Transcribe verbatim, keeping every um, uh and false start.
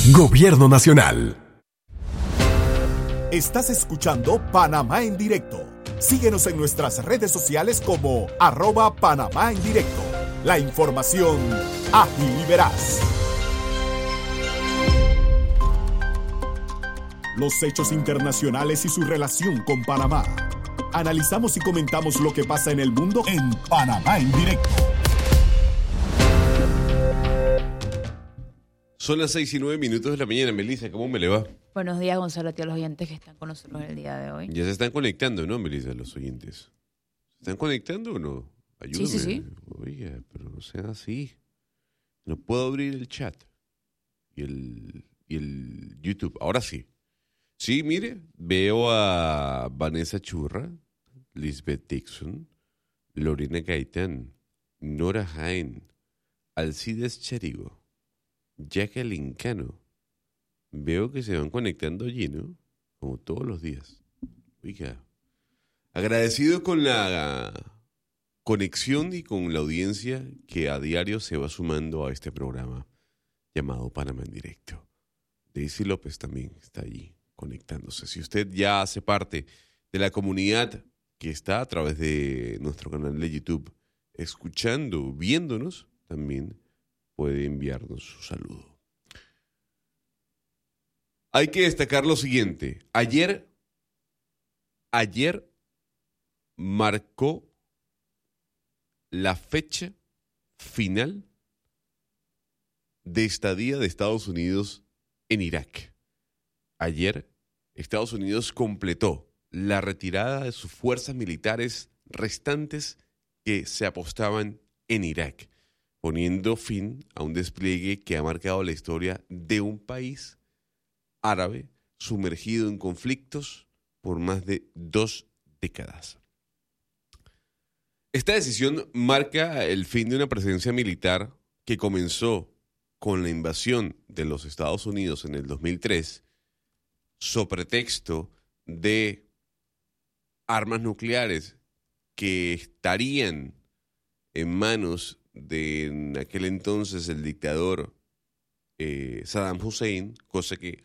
Gobierno Nacional. Estás escuchando Panamá en Directo. Síguenos en nuestras redes sociales como arroba Panamá en Directo. La información ágil y veraz. Los hechos internacionales y su relación con Panamá. Analizamos y comentamos lo que pasa en el mundo en Panamá en Directo. Son las seis y nueve minutos de la mañana. Melissa, ¿cómo me le va? Buenos días, Gonzalo, a ti a los oyentes que están con nosotros el día de hoy. Ya se están conectando, ¿no, Melissa, los oyentes? ¿Se están conectando o no? Ayúdame. Sí, sí, sí. Oiga, pero no sea así. No puedo abrir el chat y el, y el YouTube. Ahora sí. Sí, mire, veo a Vanessa Churra, Lisbeth Dixon, Lorena Gaitán, Nora Jaén, Alcides Charigo, Jacqueline Cano. Veo que se van conectando allí, ¿no? Como todos los días. Oiga, agradecido con la conexión y con la audiencia que a diario se va sumando a este programa llamado Panamá en Directo. Daisy López también está allí conectándose. Si usted ya hace parte de la comunidad que está a través de nuestro canal de YouTube escuchando, viéndonos, también puede enviarnos su saludo. Hay que destacar lo siguiente. Ayer, ayer marcó la fecha final de estadía de Estados Unidos en Irak. Ayer, Estados Unidos completó la retirada de sus fuerzas militares restantes que se apostaban en Irak, poniendo fin a un despliegue que ha marcado la historia de un país árabe sumergido en conflictos por más de dos décadas. Esta decisión marca el fin de una presencia militar que comenzó con la invasión de los Estados Unidos en el dos mil tres, sobre pretexto de armas nucleares que estarían en manos de en aquel entonces el dictador eh, Saddam Hussein, cosa que